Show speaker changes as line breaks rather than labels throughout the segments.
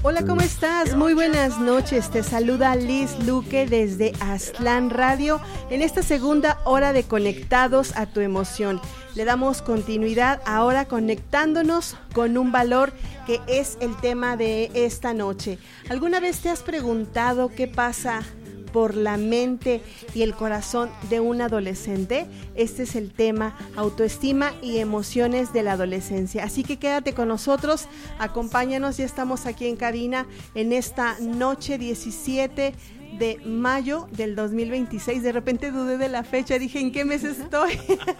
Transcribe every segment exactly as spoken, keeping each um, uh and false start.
Hola, ¿cómo estás? Muy buenas noches. Te saluda Liz Luque desde Aztlán Radio en esta segunda hora de Conectados a tu Emoción. Le damos continuidad ahora conectándonos con un valor que es el tema de esta noche. ¿Alguna vez te has preguntado qué pasa por la mente y el corazón de un adolescente? Este es el tema, autoestima y emociones de la adolescencia. Así que quédate con nosotros, acompáñanos, ya estamos aquí en cabina en esta noche diecisiete de mayo del dos mil veintiséis. De repente dudé de la fecha, dije, ¿en qué mes estoy?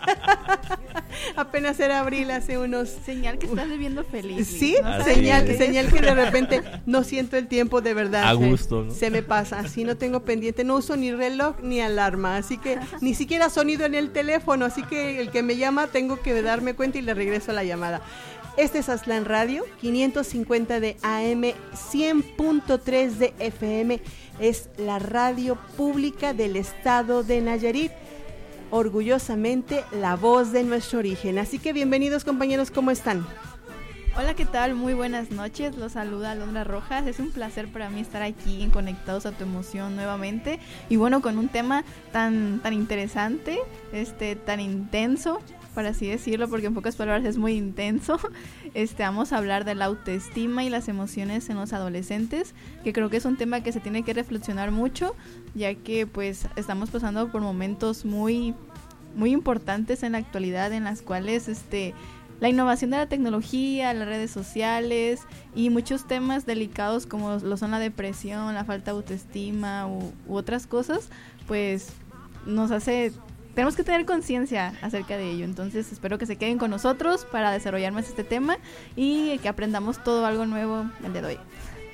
Apenas era abril, hace unos...
Señal que estás viviendo feliz.
Sí,
¿no?
señal, señal que de repente no siento el tiempo, de verdad.
A gusto, ¿no?
Se me pasa, así no tengo pendiente, no uso ni reloj ni alarma, así que ni siquiera sonido en el teléfono, así que el que me llama tengo que darme cuenta y le regreso la llamada. Este es Aztlán Radio, quinientos cincuenta de A M, cien punto tres de F M, es la radio pública del estado de Nayarit, orgullosamente la voz de nuestro origen. Así que bienvenidos, compañeros, ¿cómo están?
Hola, ¿qué tal? Muy buenas noches, los saluda Alondra Rojas. Es un placer para mí estar aquí en Conectados a tu Emoción nuevamente, y bueno, con un tema tan, tan interesante, este, tan intenso, para así decirlo, porque en pocas palabras es muy intenso. Este, vamos a hablar de la autoestima y las emociones en los adolescentes, que creo que es un tema que se tiene que reflexionar mucho, ya que pues estamos pasando por momentos muy, muy importantes en la actualidad, en las cuales este, la innovación de la tecnología, las redes sociales y muchos temas delicados como lo son la depresión, la falta de autoestima u, u otras cosas, pues nos hace... Tenemos que tener conciencia acerca de ello, entonces espero que se queden con nosotros para desarrollar más este tema y que aprendamos todo algo nuevo el día de hoy.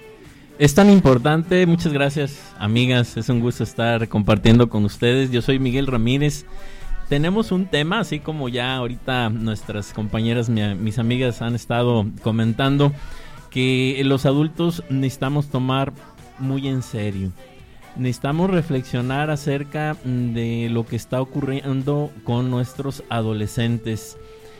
Es tan importante, muchas gracias amigas, es un gusto estar compartiendo con ustedes. Yo soy Miguel Ramírez. Tenemos un tema, así como ya ahorita nuestras compañeras, mi, mis amigas han estado comentando, que los adultos necesitamos tomar muy en serio. Necesitamos reflexionar acerca de lo que está ocurriendo con nuestros adolescentes.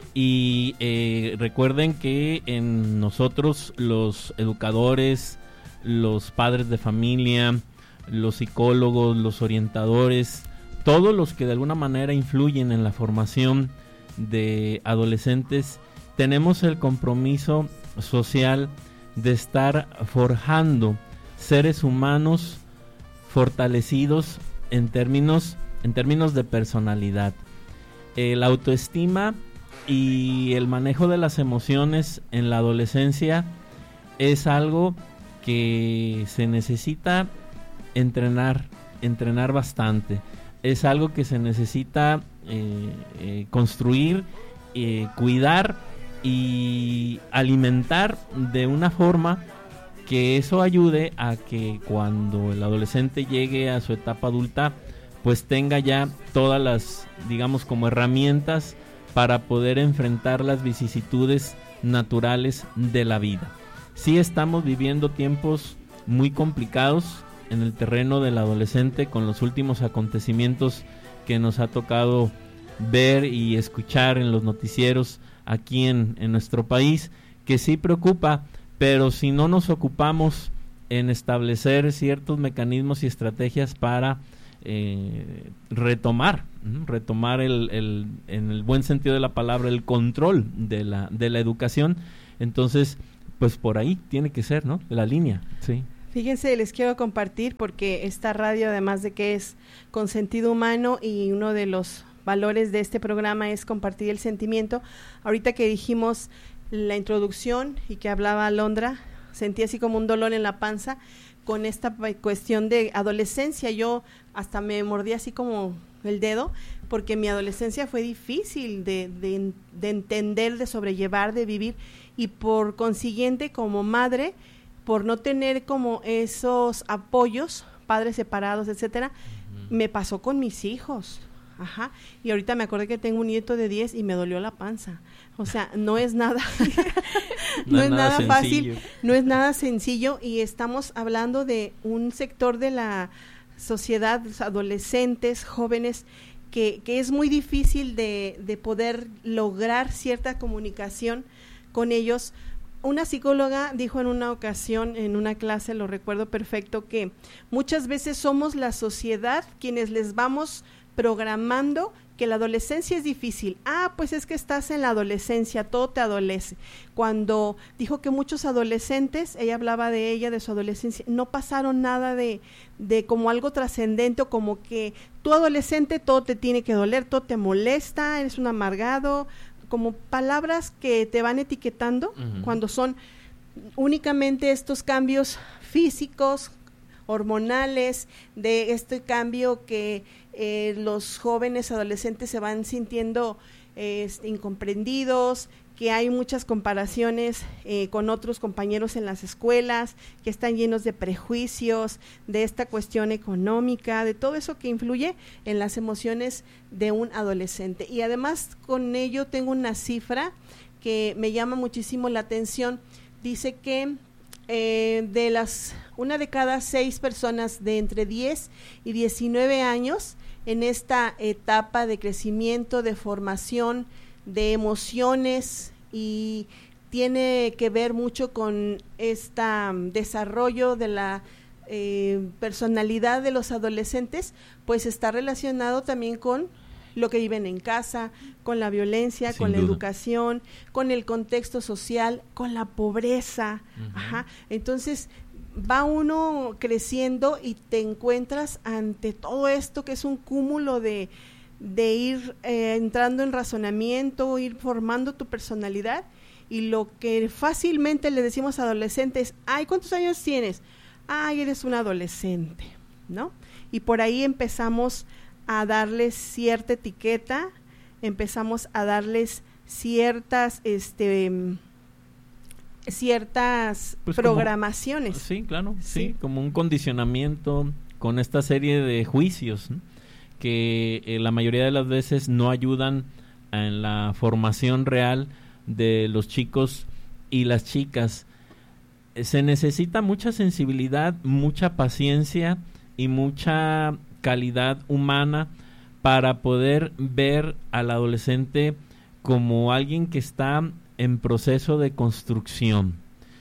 Y eh, recuerden que en nosotros, los educadores, los padres de familia, los psicólogos, los orientadores, todos los que de alguna manera influyen en la formación de adolescentes, tenemos el compromiso social de estar forjando seres humanos fortalecidos en términos, en términos de personalidad. Eh, la autoestima y el manejo de las emociones en la adolescencia es algo que se necesita entrenar, entrenar bastante. Es algo que se necesita eh, eh, construir, eh, cuidar y alimentar de una forma que eso ayude a que cuando el adolescente llegue a su etapa adulta, pues tenga ya todas las, digamos, como herramientas para poder enfrentar las vicisitudes naturales de la vida. Sí estamos viviendo tiempos muy complicados en el terreno del adolescente con los últimos acontecimientos que nos ha tocado ver y escuchar en los noticieros aquí en, en nuestro país, que sí preocupa. Pero si no nos ocupamos en establecer ciertos mecanismos y estrategias para eh, retomar, ¿no? retomar el, el, en el buen sentido de la palabra, el control de la, de la educación, entonces, pues por ahí tiene que ser, ¿no? La línea, sí.
Fíjense, les quiero compartir porque esta radio, además de que es con sentido humano y uno de los valores de este programa es compartir el sentimiento, ahorita que dijimos la introducción y que hablaba Alondra, sentí así como un dolor en la panza con esta cuestión de adolescencia. Yo hasta me mordí así como el dedo porque mi adolescencia fue difícil de, de, de entender, de sobrellevar, de vivir, y por consiguiente como madre, por no tener como esos apoyos, padres separados, etcétera, uh-huh. me pasó con mis hijos. Ajá, y ahorita me acordé que tengo un nieto de diez y me dolió la panza. O sea, no es nada no, no es nada, nada fácil, no es nada sencillo, y estamos hablando de un sector de la sociedad, adolescentes, jóvenes, que, que es muy difícil de, de poder lograr cierta comunicación con ellos una psicóloga dijo en una ocasión, en una clase, lo recuerdo perfecto, que muchas veces somos la sociedad quienes les vamos programando que la adolescencia es difícil. Ah, pues es que estás en la adolescencia, todo te adolece. Cuando dijo que muchos adolescentes, ella hablaba de ella, de su adolescencia, no pasaron nada de, de como algo trascendente, o como que tú adolescente todo te tiene que doler, todo te molesta, eres un amargado, como palabras que te van etiquetando, uh-huh. cuando son únicamente estos cambios físicos, hormonales, de este cambio que eh, los jóvenes adolescentes se van sintiendo eh, incomprendidos, que hay muchas comparaciones eh, con otros compañeros en las escuelas, que están llenos de prejuicios, de esta cuestión económica, de todo eso que influye en las emociones de un adolescente. Y además con ello tengo una cifra que me llama muchísimo la atención. Dice que eh, de las una de cada seis personas de entre diez y diecinueve años en esta etapa de crecimiento, de formación, de emociones, y tiene que ver mucho con este um, desarrollo de la eh, personalidad de los adolescentes, pues está relacionado también con lo que viven en casa, con la violencia, Sin con duda. la educación, con el contexto social, con la pobreza. Uh-huh. Ajá. Entonces va uno creciendo y te encuentras ante todo esto que es un cúmulo de de ir eh, entrando en razonamiento, ir formando tu personalidad, y lo que fácilmente le decimos a adolescentes, ay, ¿cuántos años tienes? Ay, eres un adolescente, ¿no? Y por ahí empezamos a darles cierta etiqueta, empezamos a darles ciertas, este, ciertas pues programaciones.
Como, sí, claro, sí. sí, como un condicionamiento con esta serie de juicios, ¿no? que eh, la mayoría de las veces no ayudan en la formación real de los chicos y las chicas. Eh, se necesita mucha sensibilidad, mucha paciencia y mucha calidad humana para poder ver al adolescente como alguien que está en proceso de construcción.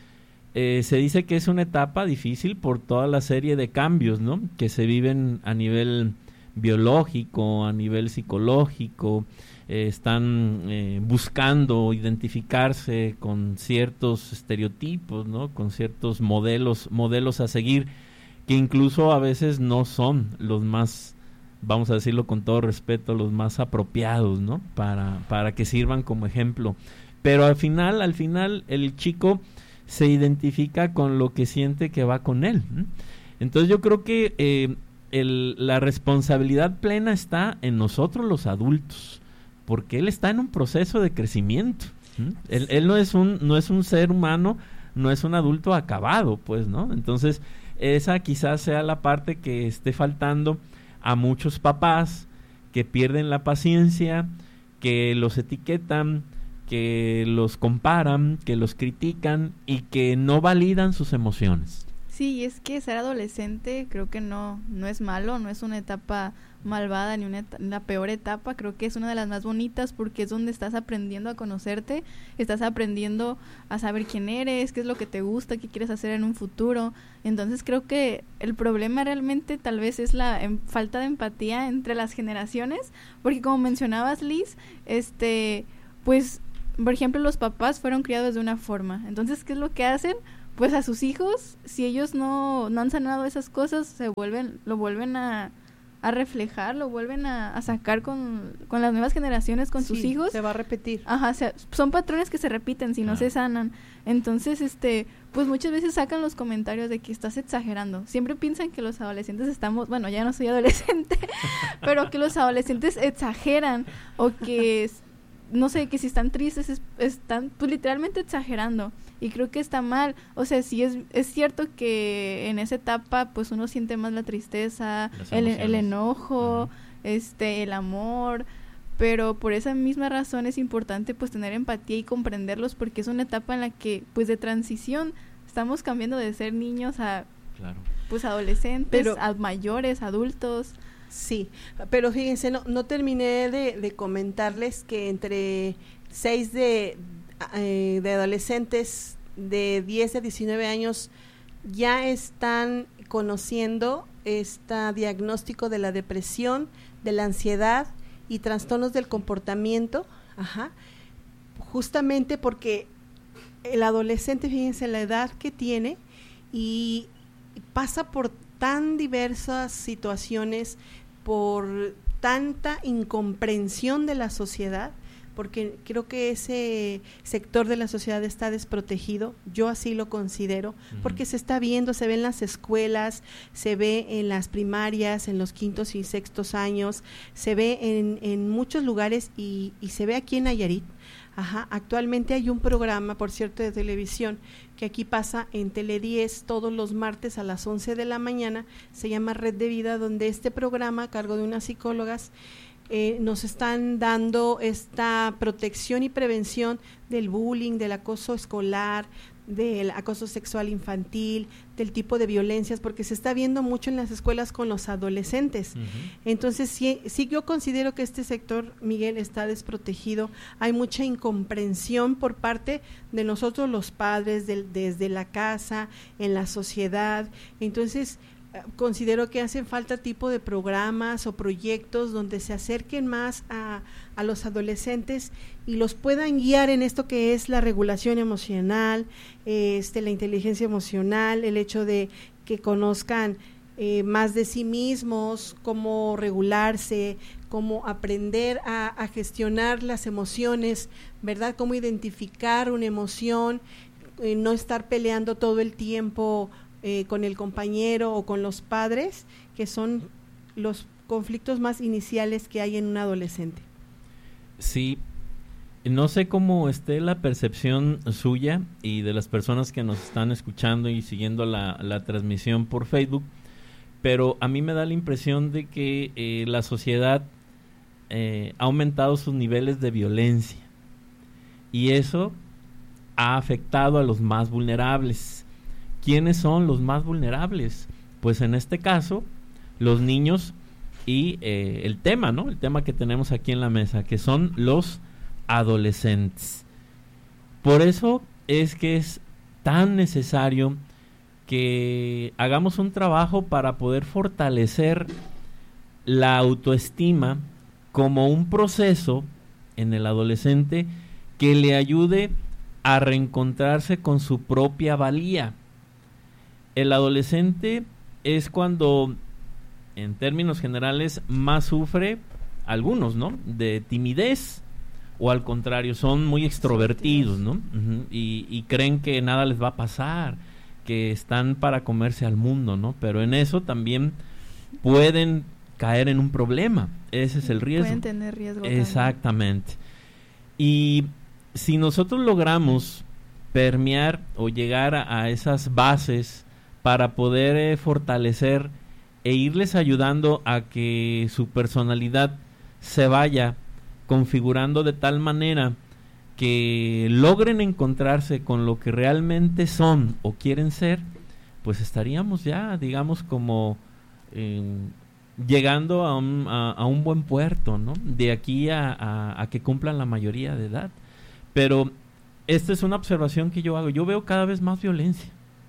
Eh, se dice que es una etapa difícil por toda la serie de cambios, ¿no?, que se viven a nivel biológico, a nivel psicológico. Eh, están eh, buscando identificarse con ciertos estereotipos, ¿no?, con ciertos modelos, modelos a seguir, que incluso a veces no son los más, vamos a decirlo con todo respeto, los más apropiados, ¿no?, para, para que sirvan como ejemplo. Pero al final, al final, el chico se identifica con lo que siente que va con él, ¿no? Entonces yo creo que eh, El, la responsabilidad plena está en nosotros los adultos, porque él está en un proceso de crecimiento. ¿Mm? Él, él no es un no es un ser humano, no es un adulto acabado, pues, ¿no? Entonces esa quizás sea la parte que esté faltando a muchos papás, que pierden la paciencia, que los etiquetan, que los comparan, que los critican y que no validan sus emociones.
Sí, y es que ser adolescente creo que no no es malo, no es una etapa malvada ni una et- la peor etapa. Creo que es una de las más bonitas, porque es donde estás aprendiendo a conocerte, estás aprendiendo a saber quién eres, qué es lo que te gusta, qué quieres hacer en un futuro. Entonces creo que el problema realmente tal vez es la em- falta de empatía entre las generaciones, porque como mencionabas, Liz, este, pues, por ejemplo, los papás fueron criados de una forma. Entonces, ¿qué es lo que hacen? Pues a sus hijos, si ellos no, no han sanado esas cosas, se vuelven, lo vuelven a, a reflejar, lo vuelven a, a sacar con, con las nuevas generaciones, con sí, sus hijos.
Se va a repetir.
Ajá, o sea, son patrones que se repiten si no ah. se sanan. Entonces, este, pues muchas veces sacan los comentarios de que estás exagerando. Siempre piensan que los adolescentes estamos, bueno, ya no soy adolescente, pero que los adolescentes exageran, o que, no sé, que si están tristes, es, están pues literalmente exagerando. Y creo que está mal. O sea, sí es es cierto que en esa etapa pues uno siente más la tristeza, el, el enojo, uh-huh. este, el amor, pero por esa misma razón es importante pues tener empatía y comprenderlos, porque es una etapa en la que pues de transición estamos cambiando de ser niños a claro. pues adolescentes, pero, a mayores, adultos.
Sí, pero fíjense, no, no terminé de, de comentarles que entre seis de... Eh, de adolescentes de diez a diecinueve años ya están conociendo este diagnóstico de la depresión, de la ansiedad y trastornos del comportamiento, ajá, justamente porque el adolescente, fíjense la edad que tiene y pasa por tan diversas situaciones, por tanta incomprensión de la sociedad, porque creo que ese sector de la sociedad está desprotegido, yo así lo considero, uh-huh. porque se está viendo, se ve en las escuelas, se ve en las primarias, en los quintos y sextos años, se ve en, en muchos lugares y, y se ve aquí en Nayarit. Ajá, actualmente hay un programa, por cierto, de televisión, que aquí pasa en Tele diez todos los martes a las once de la mañana, se llama Red de Vida, donde este programa, a cargo de unas psicólogas, Eh, nos están dando esta protección y prevención del bullying, del acoso escolar, del acoso sexual infantil, del tipo de violencias, porque se está viendo mucho en las escuelas con los adolescentes. Uh-huh. Entonces, sí, sí yo considero que este sector, Miguel, está desprotegido. Hay mucha incomprensión por parte de nosotros los padres, de, desde la casa, en la sociedad. Entonces, considero que hacen falta tipo de programas o proyectos donde se acerquen más a, a los adolescentes y los puedan guiar en esto que es la regulación emocional, este, la inteligencia emocional, el hecho de que conozcan eh, más de sí mismos, cómo regularse, cómo aprender a, a gestionar las emociones, ¿verdad? Cómo identificar una emoción, eh, no estar peleando todo el tiempo Eh, con el compañero o con los padres, que son los conflictos más iniciales que hay en un adolescente.
Sí, no sé cómo esté la percepción suya y de las personas que nos están escuchando y siguiendo la, la transmisión por Facebook, pero a mí me da la impresión de que eh, la sociedad eh, ha aumentado sus niveles de violencia y eso ha afectado a los más vulnerables. ¿Quiénes son los más vulnerables? Pues en este caso, los niños y eh, el tema, ¿no? El tema que tenemos aquí en la mesa, que son los adolescentes. Por eso es que es tan necesario que hagamos un trabajo para poder fortalecer la autoestima como un proceso en el adolescente que le ayude a reencontrarse con su propia valía. El adolescente es cuando, en términos generales, más sufre, algunos, ¿no?, de timidez, o al contrario, son muy extrovertidos, ¿no? Uh-huh. Y, y creen que nada les va a pasar, que están para comerse al mundo, ¿no? Pero en eso también pueden caer en un problema. Ese es el riesgo.
Pueden tener riesgo.
Exactamente. También. Y si nosotros logramos permear o llegar a, a esas bases para poder eh, fortalecer e irles ayudando a que su personalidad se vaya configurando de tal manera que logren encontrarse con lo que realmente son o quieren ser, pues estaríamos ya, digamos, como eh, llegando a un, a, a un buen puerto, ¿no? De aquí a, a, a que cumplan la mayoría de edad. Pero esta es una observación que yo hago. Yo veo cada vez más violencia.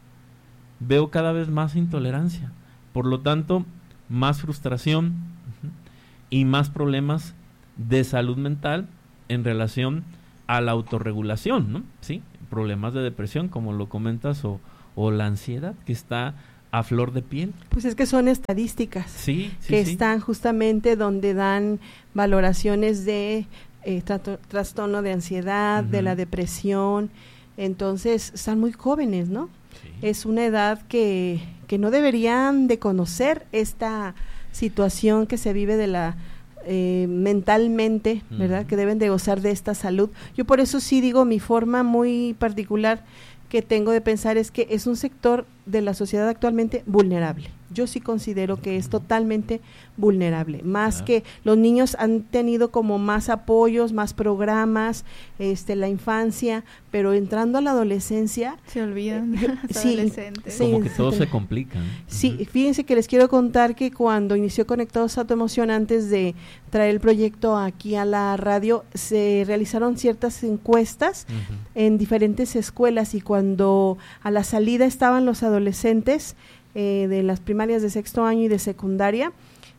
Veo cada vez más intolerancia, por lo tanto, más frustración uh-huh, y más problemas de salud mental en relación a la autorregulación, ¿no? Sí, problemas de depresión, como lo comentas, o, o la ansiedad que está a flor de piel.
Pues es que son estadísticas
sí, sí,
que
sí.
están justamente donde dan valoraciones de eh, trato, trastorno de ansiedad, uh-huh. de la depresión, entonces están muy jóvenes, ¿no? Sí. Es una edad que, que no deberían de conocer esta situación que se vive de la eh, mentalmente, ¿verdad? Uh-huh. Que deben de gozar de esta salud. Yo por eso sí digo, mi forma muy particular que tengo de pensar es que es un sector de la sociedad actualmente vulnerable. yo sí considero que es totalmente vulnerable, más
Claro.
que los niños han tenido como más apoyos, más programas, este, la infancia, pero entrando a la adolescencia,
Se olvidan
Eh,
los
sí,
adolescentes.
sí.
Como que todo
sí.
se complica, ¿no?
sí,
Ujú.
fíjense que les quiero contar que cuando inició Conectados a tu Emoción, antes de traer el proyecto aquí a la radio, se realizaron ciertas encuestas
Ujú.
en diferentes escuelas, y cuando a la salida estaban los adolescentes eh, de las primarias de sexto año y de secundaria,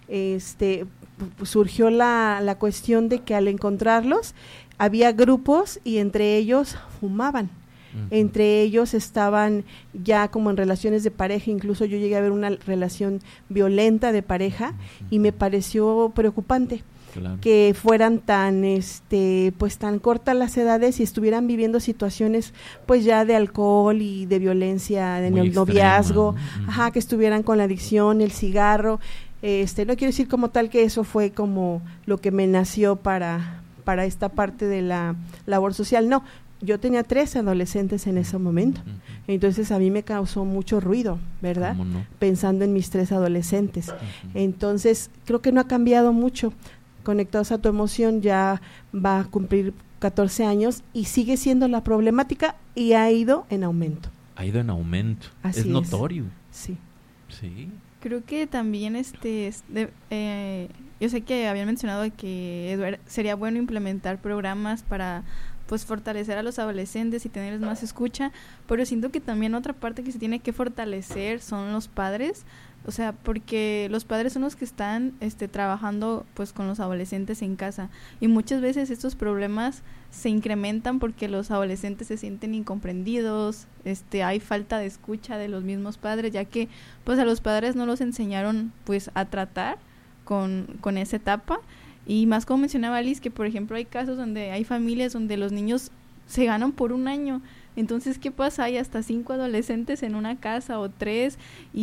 este pu- surgió la, la cuestión de que al encontrarlos había grupos y entre ellos fumaban.
Ujú.
Entre ellos estaban ya como en relaciones de pareja, incluso yo llegué a ver una relación violenta de pareja y me pareció preocupante
Claro.
que fueran tan este pues tan cortas las edades y estuvieran viviendo situaciones pues ya de alcohol y de violencia en
Muy
el
extrema,
noviazgo,
¿no? Ujú.
ajá, que estuvieran con la adicción, el cigarro. Este, no quiero decir como tal que eso fue como lo que me nació para para esta parte de la labor social, no. Yo tenía tres adolescentes en ese momento,
Ujú.
entonces a mí me causó mucho ruido, ¿verdad?
¿Cómo no?
Pensando en mis tres adolescentes.
Ujú.
Entonces, creo que no ha cambiado mucho. Conectados a tu Emoción ya va a cumplir catorce años y sigue siendo la problemática y ha ido en aumento.
Ha ido en aumento.
Así
es
es.
notorio.
Sí.
Sí.
Creo que también este es de- eh, yo sé que habían mencionado que Eduard- sería bueno implementar programas para pues fortalecer a los adolescentes y tenerles más escucha, pero siento que también otra parte que se tiene que fortalecer son los padres, o sea, porque los padres son los que están este trabajando pues con los adolescentes en casa, y muchas veces estos problemas se incrementan porque los adolescentes se sienten incomprendidos, este hay falta de escucha de los mismos padres, ya que pues a los padres no los enseñaron pues a tratar con, con esa etapa. Y más como mencionaba Alice, que por ejemplo hay casos donde hay familias donde los niños se ganan por un año. Entonces, ¿qué pasa? Hay hasta cinco adolescentes en una casa o tres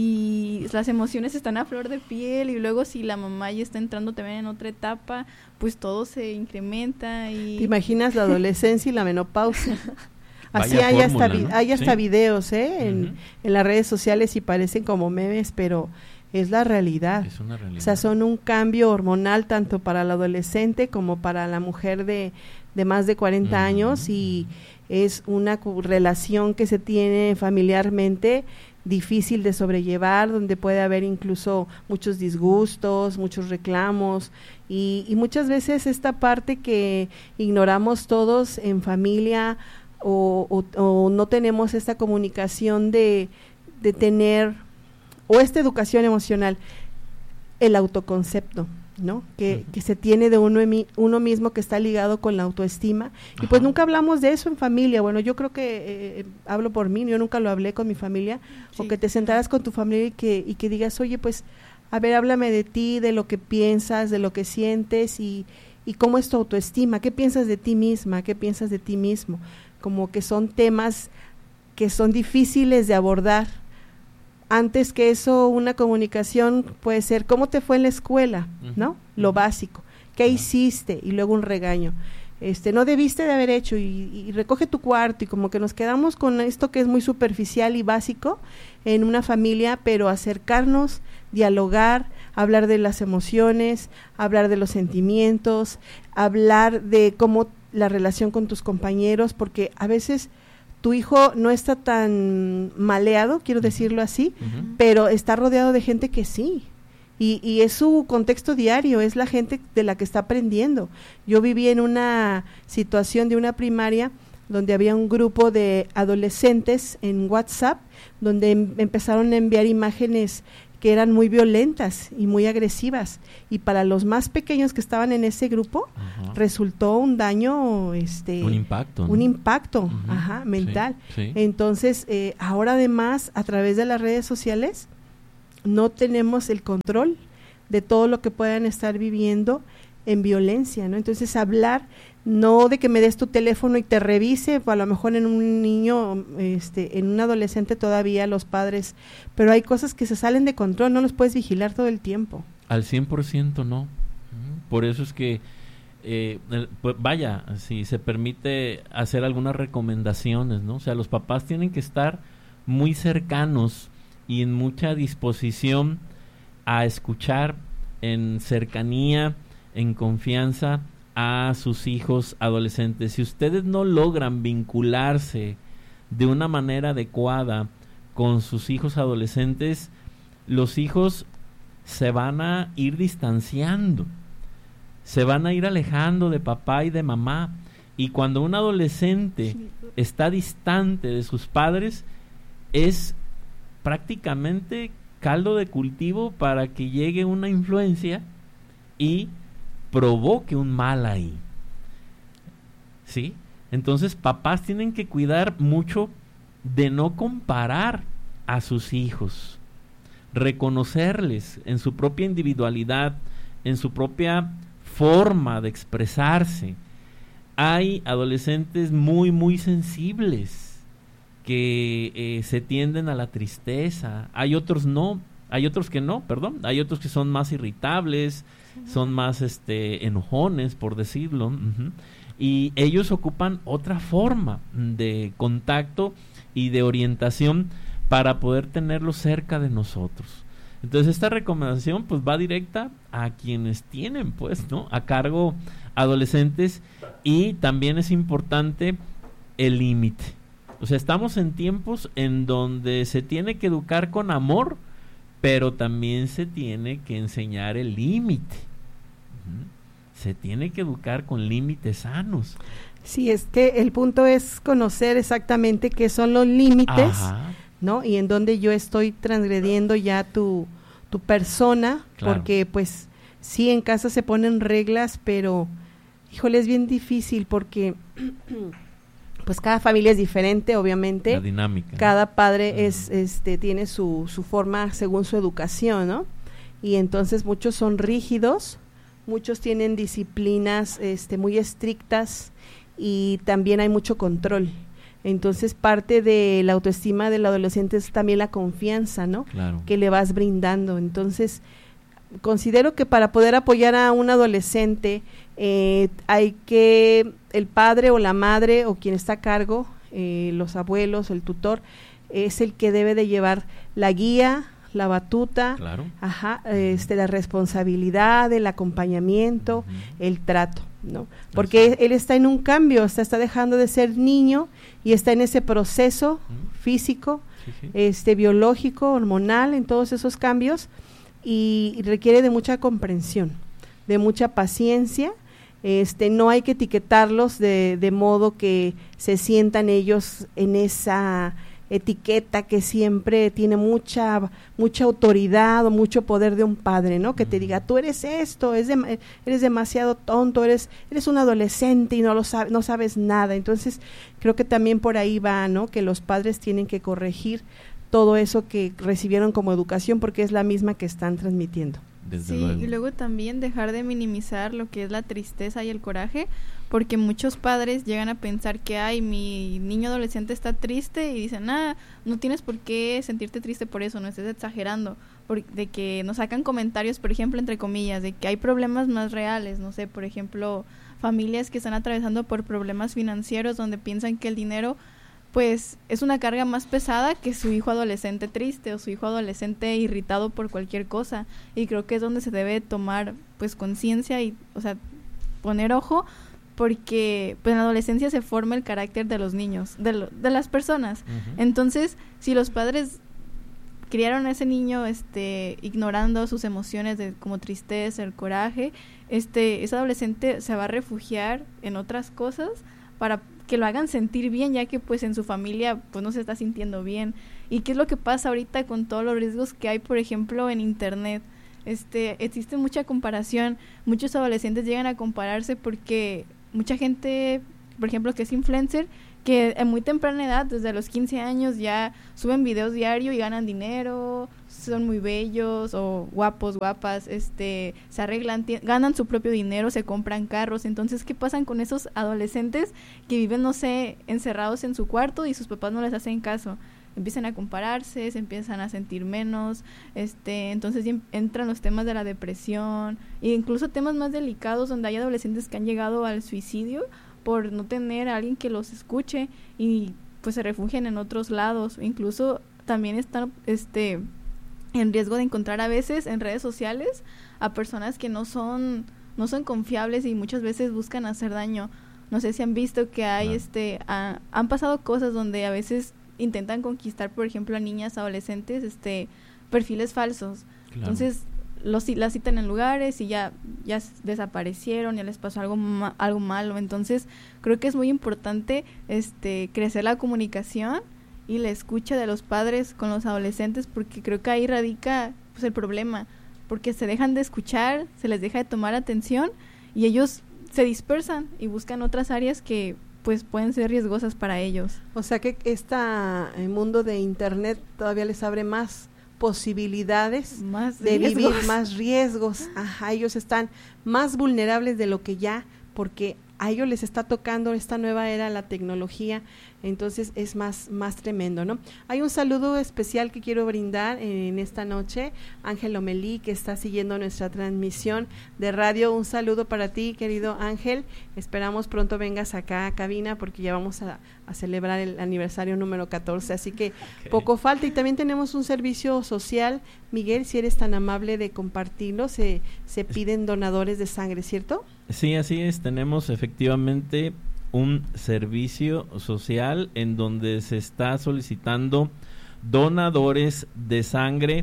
y las emociones están a flor de piel, y luego si la mamá ya está entrando también en otra etapa, pues todo se incrementa y...
¿Te imaginas la adolescencia y la menopausia? Así
Vaya
hay hasta,
fórmula,
vi-
¿no?
hay hasta
Sí.
videos ¿eh? en,
Ujú.
en las redes sociales y parecen como memes, pero es la realidad.
Es una realidad.
O sea, son un cambio hormonal tanto para el adolescente como para la mujer de, de más de cuarenta
Ujú.
años, y es una cu- relación que se tiene familiarmente difícil de sobrellevar, donde puede haber incluso muchos disgustos, muchos reclamos, y, y muchas veces esta parte que ignoramos todos en familia, o, o, o no tenemos esta comunicación de, de tener, o esta educación emocional, el autoconcepto, ¿no? Que,
Ujú.
que se tiene de uno, emi- uno mismo, que está ligado con la autoestima. Y pues
Ajá.
nunca hablamos de eso en familia. Bueno, yo creo que eh, hablo por mí, yo nunca lo hablé con mi familia. O
Sí,
que te sentaras con tu familia y que, y que digas, oye, pues, a ver, háblame de ti, de lo que piensas, de lo que sientes, y, y cómo es tu autoestima, qué piensas de ti misma, qué piensas de ti mismo. Como que son temas que son difíciles de abordar. Antes que eso, una comunicación puede ser, ¿cómo te fue en la escuela? ¿No?
Ujú.
Lo básico. ¿Qué
Claro.
hiciste? Y luego un regaño. Este, no debiste de haber hecho, y, y recoge tu cuarto, y como que nos quedamos con esto que es muy superficial y básico en una familia, pero acercarnos, dialogar, hablar de las emociones, hablar de los sentimientos, hablar de cómo la relación con tus compañeros, porque a veces tu hijo no está tan maleado, quiero decirlo así,
Ujú.
pero está rodeado de gente que sí. Y, y es su contexto diario, es la gente de la que está aprendiendo. Yo viví en una situación de una primaria donde había un grupo de adolescentes en WhatsApp, donde em- empezaron a enviar imágenes que eran muy violentas y muy agresivas. Y para los más pequeños que estaban en ese grupo,
Ajá.
resultó un daño, este,
Un impacto. ¿no?
un impacto,
Ujú.
ajá,
Sí,
mental.
sí.
Entonces, eh, ahora además, a través de las redes sociales, no tenemos el control de todo lo que puedan estar viviendo en violencia, ¿no? Entonces, hablar, no de que me des tu teléfono y te revise, o a lo mejor en un niño, este, en un adolescente todavía los padres, pero hay cosas que se salen de control, no los puedes vigilar todo el tiempo.
Al cien por ciento no. Ujú. Por eso es que, eh, el- pues vaya, si se permite hacer algunas recomendaciones, ¿no? O sea, los papás tienen que estar muy cercanos y en mucha disposición a escuchar en cercanía, en confianza a sus hijos adolescentes. Si ustedes no logran vincularse de una manera adecuada con sus hijos adolescentes, los hijos se van a ir distanciando, se van a ir alejando de papá y de mamá, y cuando un adolescente está distante de sus padres, es prácticamente caldo de cultivo para que llegue una influencia y provoque un mal ahí, ¿sí? Entonces papás tienen que cuidar mucho de no comparar a sus hijos, reconocerles en su propia individualidad, en su propia forma de expresarse. Hay adolescentes muy muy sensibles que eh, se tienden a la tristeza, hay otros no, hay otros que no, perdón, hay otros que son más irritables, uh-huh. son más este enojones, por decirlo, uh-huh. y ellos ocupan otra forma de contacto y de orientación para poder tenerlos cerca de nosotros. Entonces esta recomendación pues va directa a quienes tienen pues, ¿no?, a cargo adolescentes, y también es importante el límite. O sea, estamos en tiempos en donde se tiene que educar con amor, pero también se tiene que enseñar el límite. Uh-huh. Se tiene que educar con límites sanos.
Sí, es que el punto es conocer exactamente qué son los límites,
Ajá.
¿no? Y en donde yo estoy transgrediendo ya tu, tu persona, claro. porque pues sí, en casa se ponen reglas, pero híjole, es bien difícil porque pues cada familia es diferente, obviamente.
La dinámica.
Cada padre uh-huh. es, este, tiene su, su forma según su educación, ¿no? Y entonces muchos son rígidos, muchos tienen disciplinas este, muy estrictas, y también hay mucho control. Entonces parte de la autoestima del adolescente es también la confianza, ¿no?
Claro.
Que le vas brindando. Entonces considero que para poder apoyar a un adolescente eh, hay que el padre o la madre o quien está a cargo, eh, los abuelos, el tutor, es el que debe de llevar la guía, la batuta,
claro.
ajá, este, la responsabilidad, el acompañamiento, uh-huh. el trato, ¿no? Porque él, él está en un cambio, está, está dejando de ser niño y está en ese proceso uh-huh. físico, sí, sí. este, biológico, hormonal, en todos esos cambios, y, y requiere de mucha comprensión, de mucha paciencia. Este, no hay que etiquetarlos de, de modo que se sientan ellos en esa etiqueta que siempre tiene mucha mucha autoridad o mucho poder de un padre, ¿no? Que te diga, tú eres esto, es de, eres demasiado tonto, eres eres un adolescente y no lo sabes, no sabes nada. Entonces, creo que también por ahí va, ¿no? Que los padres tienen que corregir todo eso que recibieron como educación, porque es la misma que están transmitiendo.
Desde sí, luego. Y luego también dejar de minimizar lo que es la tristeza y el coraje, porque muchos padres llegan a pensar que, ay, mi niño adolescente está triste, y dicen, ah, no tienes por qué sentirte triste por eso, no estés exagerando, por, de que nos sacan comentarios, por ejemplo, entre comillas, de que hay problemas más reales, no sé, por ejemplo, familias que están atravesando por problemas financieros donde piensan que el dinero pues es una carga más pesada que su hijo adolescente triste o su hijo adolescente irritado por cualquier cosa, y creo que es donde se debe tomar pues conciencia y, o sea, poner ojo, porque pues en la adolescencia se forma el carácter de los niños, de, lo, de las personas. Uh-huh. Entonces, si los padres criaron a ese niño este ignorando sus emociones de como tristeza, el coraje, este ese adolescente se va a refugiar en otras cosas para que lo hagan sentir bien, ya que pues en su familia pues no se está sintiendo bien. ¿Y qué es lo que pasa ahorita con todos los riesgos que hay, por ejemplo, en internet? Este, existe mucha comparación, muchos adolescentes llegan a compararse porque mucha gente, por ejemplo, que es influencer, que en muy temprana edad, desde los quince años, ya suben videos diario y ganan dinero, son muy bellos o guapos, guapas, este, se arreglan, t- ganan su propio dinero, se compran carros. Entonces, ¿qué pasan con esos adolescentes que viven, no sé, encerrados en su cuarto y sus papás no les hacen caso? Empiezan a compararse, se empiezan a sentir menos, este, entonces ya entran los temas de la depresión e incluso temas más delicados donde hay adolescentes que han llegado al suicidio por no tener a alguien que los escuche y pues se refugian en otros lados. Incluso también están este en riesgo de encontrar a veces en redes sociales a personas que no son no son confiables y muchas veces buscan hacer daño. No sé si han visto que hay, ah. este, a, han pasado cosas donde a veces intentan conquistar, por ejemplo, a niñas, adolescentes, este, perfiles falsos. Claro. Entonces, los, las citan en lugares y ya, ya desaparecieron, ya les pasó algo, ma, algo malo. Entonces, creo que es muy importante, este, crecer la comunicación y la escucha de los padres con los adolescentes, porque creo que ahí radica, pues, el problema, porque se dejan de escuchar, se les deja de tomar atención y ellos se dispersan y buscan otras áreas que pues pueden ser riesgosas para ellos.
O sea que este mundo de internet todavía les abre más posibilidades
más
de
riesgos.
vivir, más riesgos. Ajá, ellos están más vulnerables de lo que ya, porque a ellos les está tocando esta nueva era, la tecnología, entonces es más, más tremendo, ¿no? Hay un saludo especial que quiero brindar en esta noche, Ángel Omelí, que está siguiendo nuestra transmisión de radio. Un saludo para ti, querido Ángel, esperamos pronto vengas acá a cabina porque ya vamos a, a celebrar el aniversario número catorce, así que okay. Poco falta. Y también tenemos un servicio social, Miguel, si eres tan amable de compartirlo, se, se piden donadores de sangre, ¿cierto?
Sí, así es, tenemos efectivamente un servicio social en donde se está solicitando donadores de sangre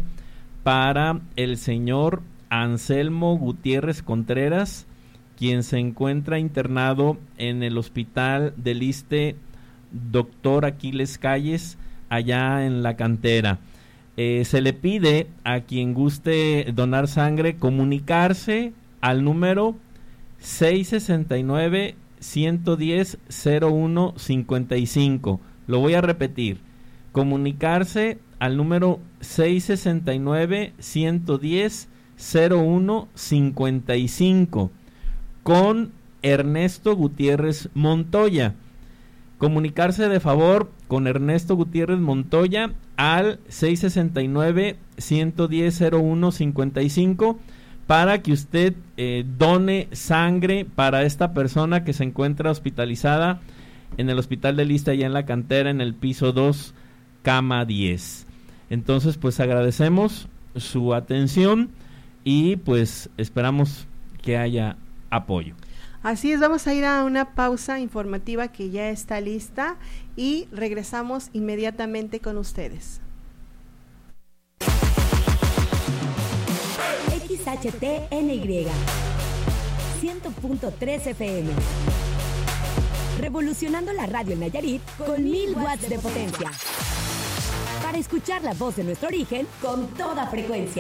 para el señor Anselmo Gutiérrez Contreras, quien se encuentra internado en el hospital del ISSSTE Doctor Aquiles Calles, allá en La Cantera. Eh, se le pide a quien guste donar sangre comunicarse al número seis sesenta y nueve, ciento diez, cero uno cincuenta y cinco. Lo voy a repetir. Comunicarse al número seis sesenta y nueve, ciento diez, cero uno cincuenta y cinco con Ernesto Gutiérrez Montoya. Comunicarse de favor con Ernesto Gutiérrez Montoya al seis sesenta y nueve, ciento diez, cero uno cincuenta y cinco para que usted eh, done sangre para esta persona que se encuentra hospitalizada en el hospital del ISSSTE allá en La Cantera, en el piso dos, cama diez. Entonces, pues agradecemos su atención y pues esperamos que haya apoyo.
Así es, vamos a ir a una pausa informativa que ya está lista y regresamos inmediatamente con ustedes.
X H T N Y cien punto tres F M, revolucionando la radio en Nayarit con mil watts de potencia, para escuchar la voz de nuestro origen con toda frecuencia.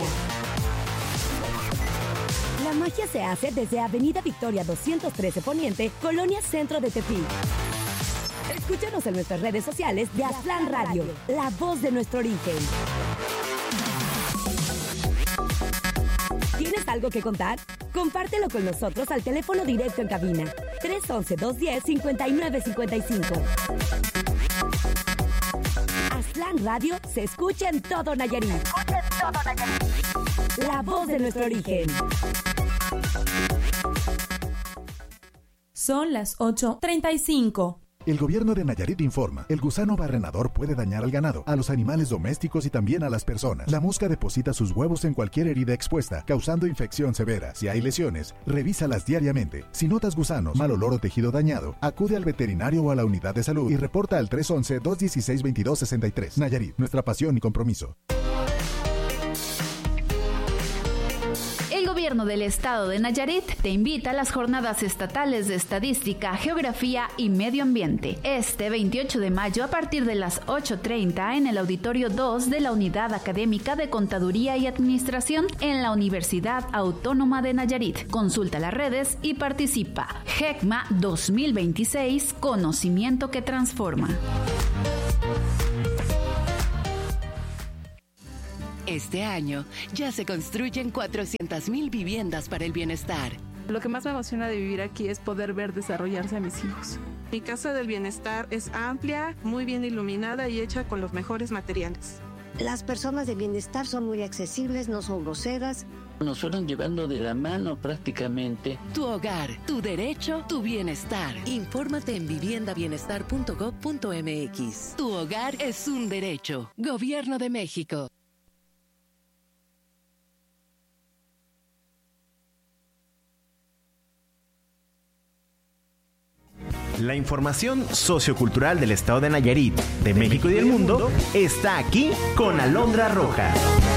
La magia se hace desde Avenida Victoria doscientos trece Poniente, Colonia Centro de Tepic. Escúchanos en nuestras redes sociales de Aztlán Radio, la voz de nuestro origen. ¿Tienes algo que contar? Compártelo con nosotros al teléfono directo en cabina tres once, dos diez, cincuenta y nueve cincuenta y cinco. Aztlán Radio se escucha en todo Nayarit. Se escucha en todo Nayarit. La voz de nuestro origen.
Son las ocho treinta y cinco.
El gobierno de Nayarit informa, el gusano barrenador puede dañar al ganado, a los animales domésticos y también a las personas. La mosca deposita sus huevos en cualquier herida expuesta, causando infección severa. Si hay lesiones, revísalas diariamente. Si notas gusanos, mal olor o tejido dañado, acude al veterinario o a la unidad de salud y reporta al tres once, dos dieciséis, veintidós sesenta y tres. Nayarit, nuestra pasión y compromiso.
El Gobierno del Estado de Nayarit te invita a las Jornadas Estatales de Estadística, Geografía y Medio Ambiente. Este veintiocho de mayo a partir de las ocho treinta en el Auditorio dos de la Unidad Académica de Contaduría y Administración en la Universidad Autónoma de Nayarit. Consulta las redes y participa. GECMA dos mil veintiséis, conocimiento que transforma.
Este año ya se construyen cuatrocientas mil viviendas para el bienestar.
Lo que más me emociona de vivir aquí es poder ver desarrollarse a mis hijos.
Mi casa del bienestar es amplia, muy bien iluminada y hecha con los mejores materiales. Las personas de bienestar son muy accesibles, no son groseras.
Nos fueron llevando de la mano prácticamente.
Tu hogar, tu derecho, tu bienestar.
Infórmate en vivienda bienestar punto gob punto eme equis.
Tu hogar es un derecho. Gobierno de México.
La información sociocultural del estado de Nayarit, de México y del mundo está aquí con Alondra Rojas.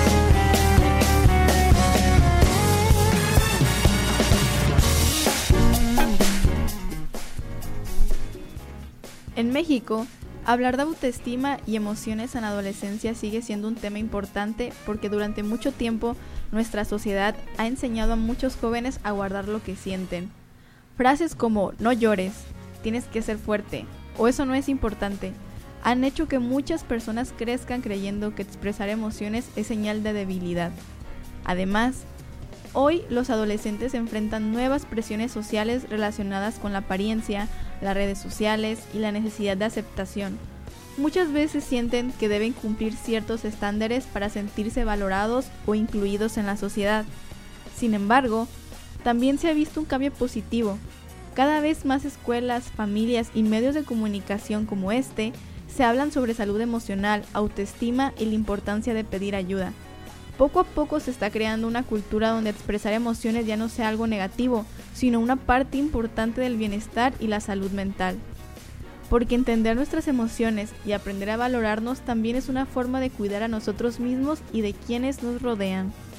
En México, hablar de autoestima y emociones en la adolescencia sigue siendo un tema importante porque durante mucho tiempo nuestra sociedad ha enseñado a muchos jóvenes a guardar lo que sienten. Frases como "no llores", "tienes que ser fuerte" o "eso no es importante" han hecho que muchas personas crezcan creyendo que expresar emociones es señal de debilidad. Además, hoy los adolescentes enfrentan nuevas presiones sociales relacionadas con la apariencia, las redes sociales y la necesidad de aceptación. Muchas veces sienten que deben cumplir ciertos estándares para sentirse valorados o incluidos en la sociedad. Sin embargo, también se ha visto un cambio positivo. Cada vez más escuelas, familias y medios de comunicación como este se hablan sobre salud emocional, autoestima y la importancia de pedir ayuda. Poco a poco se está creando una cultura donde expresar emociones ya no sea algo negativo, sino una parte importante del bienestar y la salud mental. Porque entender nuestras emociones y aprender a valorarnos también es una forma de cuidar a nosotros mismos y de quienes nos rodean.